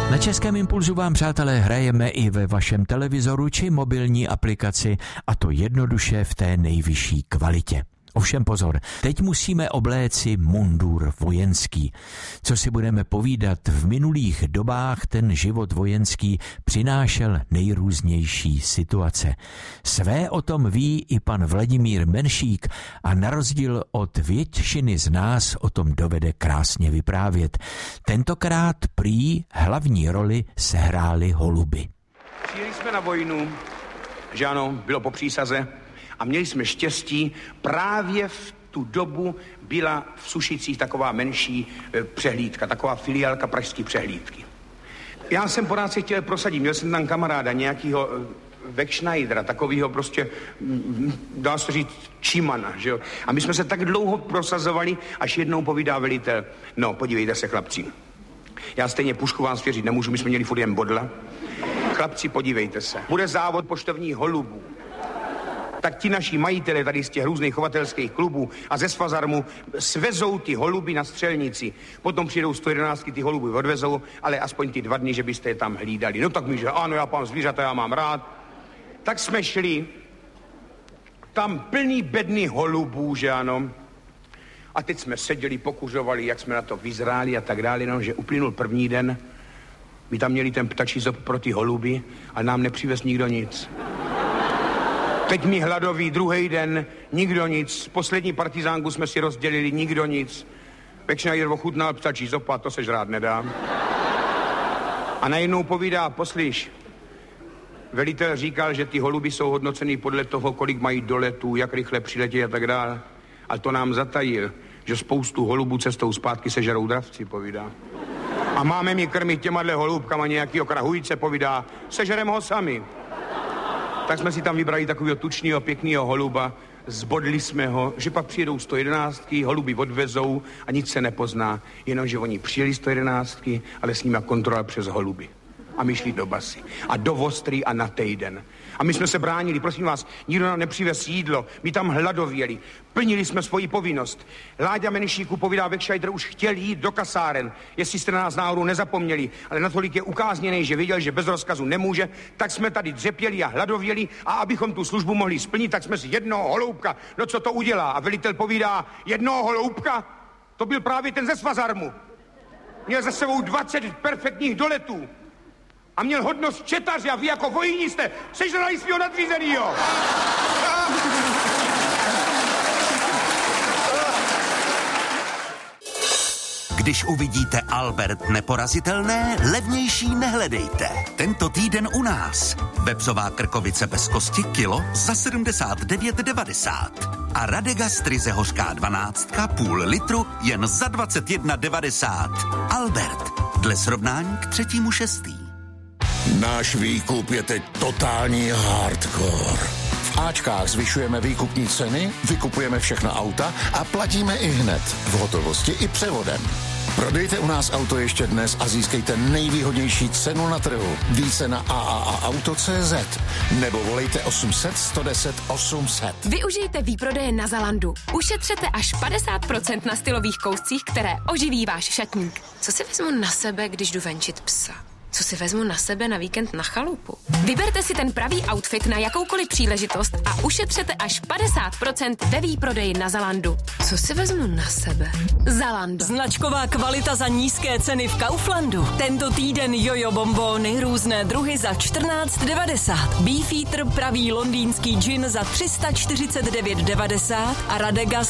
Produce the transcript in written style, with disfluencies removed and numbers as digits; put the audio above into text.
Na Českém impulzu vám, přátelé, hrajeme i ve vašem televizoru či mobilní aplikaci, a to jednoduše v té nejvyšší kvalitě. Ovšem pozor, teď musíme obléci mundur vojenský. Co si budeme povídat, v minulých dobách ten život vojenský přinášel nejrůznější situace. Své o tom ví i pan Vladimír Menšík a na rozdíl od většiny z nás o tom dovede krásně vyprávět. Tentokrát prý hlavní roli sehrály holuby. Přijeli jsme na vojnu, že ano, bylo po přísaze. A měli jsme štěstí, právě v tu dobu byla v Sušicích taková menší přehlídka, taková filiálka pražské přehlídky. Já jsem po nás se chtěl prosadit, měl jsem tam kamaráda nějakýho Wegschneidera, takovýho prostě, dá se říct, čimana, že jo. A my jsme se tak dlouho prosazovali, až jednou povídá velitel, no podívejte se, chlapci, já stejně pušku vám svěřit nemůžu, my jsme měli furt jen bodla. Chlapci, podívejte se, bude závod poštovních holubů. Tak ti naši majitelé tady z těch různých chovatelských klubů a ze Svazarmu svezou ty holuby na střelnici. Potom přijdou 111, ty holuby odvezou, ale aspoň ty 2 dny, že byste je tam hlídali. No tak mi, že ano, já pán zvířata, já mám rád. Tak jsme šli, tam plný bedny holubů, že ano. A teď jsme seděli, pokuřovali, jak jsme na to vyzráli a tak dále, no, že uplynul první den. My tam měli ten ptačí zob pro ty holuby, ale nám nepřivez nikdo nic. Teď mi hladový, druhý den, nikdo nic. Poslední partizánku jsme si rozdělili, nikdo nic. Wegschneider ochutnal ptačí zopa, to se žrát nedá. A najednou povídá, poslyš, velitel říkal, že ty holuby jsou hodnoceny podle toho, kolik mají doletů, jak rychle přiletí a tak dále. Ale to nám zatajil, že spoustu holubů cestou zpátky sežerou dravci, povídá. A máme mi krmit těmadle holubkama nějakýho krahujce, povídá, sežerem ho sami. Tak jsme si tam vybrali takového tučného, pěkného holuba, zbodli jsme ho, že pak přijedou 111, holuby odvezou a nic se nepozná, jenomže oni přijeli 111, ale s nimi kontrola přes holuby. A my šli do basy a do Vostrý a na týden. A my jsme se bránili, prosím vás, nikdo nám nepřivez jídlo, my tam hladověli, plnili jsme svoji povinnost. Láďa Menšíku povídá, Wegschneider už chtěl jít do kasáren, jestli jste na nás náhodou nezapomněli, ale natolik je ukázněnej, že věděl, že bez rozkazu nemůže, tak jsme tady dřepěli a hladověli a abychom tu službu mohli splnit, tak jsme si jednoho holoubka, no co to udělá? A velitel povídá, jednoho holoubka? To byl právě ten ze Svazarmu. Měl za sebou 20 perfektních doletů. A měl hodnost četaře a vy jako vojní jste sežrali svýho nadřízenýho. Když uvidíte Albert neporazitelné, levnější nehledejte. Tento týden u nás. Vepřová krkovice bez kosti kilo za 79,90. A Radegast ryze hořká 12 půl litru jen za 21,90. Albert. Dle srovnání k 3.6. Náš výkup je teď totální hardcore. V Ačkách zvyšujeme výkupní ceny, vykupujeme všechna auta a platíme i hned, v hotovosti i převodem. Prodejte u nás auto ještě dnes a získejte nejvýhodnější cenu na trhu. Více na AAAauto.cz nebo volejte 800 110 800. Využijte výprodeje na Zalandu. Ušetřete až 50% na stylových kouscích, které oživí váš šatník. Co si vezmu na sebe, když jdu venčit psa? Co si vezmu na sebe na víkend na chalupu? Vyberte si ten pravý outfit na jakoukoliv příležitost a ušetřete až 50% ve výprodeji na Zalandu. Co si vezmu na sebe? Zalando. Značková kvalita za nízké ceny v Kauflandu. Tento týden jojo bombóny, různé druhy za 14,90. Beefeater pravý londýnský gin za 349,90 a Radegast